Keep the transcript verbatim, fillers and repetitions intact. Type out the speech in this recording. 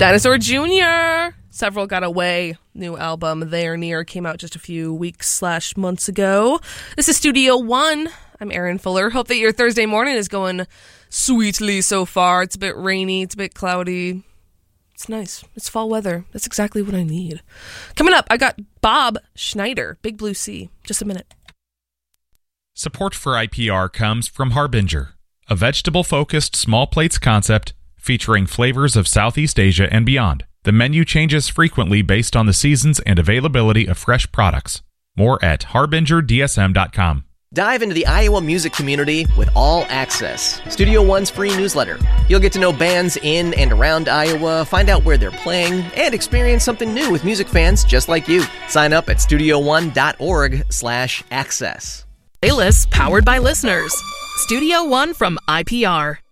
Dinosaur Junior Several Got Away, new album There Near, came out just a few weeks slash months ago. This is Studio One. I'm Erin Fuller. Hope that your Thursday morning is going sweetly so far. It's a bit rainy, it's a bit cloudy. It's nice. It's fall weather. That's exactly what I need. Coming up, I got Bob Schneider, Big Blue Sea. Just a minute. Support for I P R comes from Harbinger, a vegetable-focused small plates concept featuring flavors of Southeast Asia and beyond. The menu changes frequently based on the seasons and availability of fresh products. More at harbinger d s m dot com. Dive into the Iowa music community with All Access, Studio One's free newsletter. You'll get to know bands in and around Iowa, find out where they're playing, and experience something new with music fans just like you. Sign up at studio one dot org slash access. Playlists powered by listeners. Studio One from I P R.